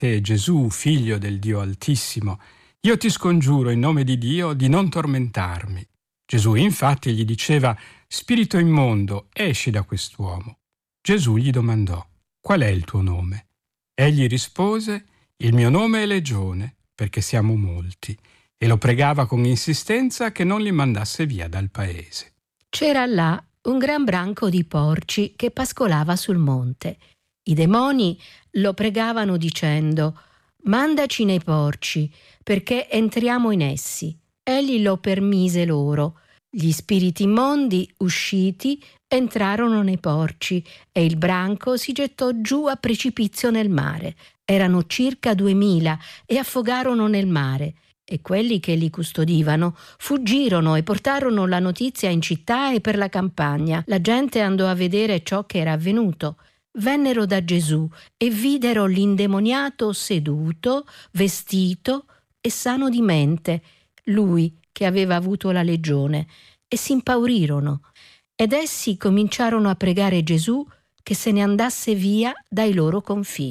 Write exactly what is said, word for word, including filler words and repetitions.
Te, Gesù, figlio del Dio Altissimo, io ti scongiuro in nome di Dio di non tormentarmi. Gesù infatti gli diceva: Spirito immondo, esci da quest'uomo. Gesù gli domandò: Qual è il tuo nome? Egli rispose: Il mio nome è Legione, perché siamo molti, e lo pregava con insistenza che non li mandasse via dal paese. C'era là un gran branco di porci che pascolava sul monte. I demoni lo pregavano dicendo: Mandaci nei porci, perché entriamo in essi. Egli lo permise loro. Gli spiriti immondi, usciti, entrarono nei porci e il branco si gettò giù a precipizio nel mare. Erano circa duemila e affogarono nel mare. E quelli che li custodivano fuggirono e portarono la notizia in città e per la campagna. La gente andò a vedere ciò che era avvenuto. Vennero da Gesù e videro l'indemoniato seduto, vestito e sano di mente, lui che aveva avuto la legione, e si impaurirono. Ed essi cominciarono a pregare Gesù che se ne andasse via dai loro confini.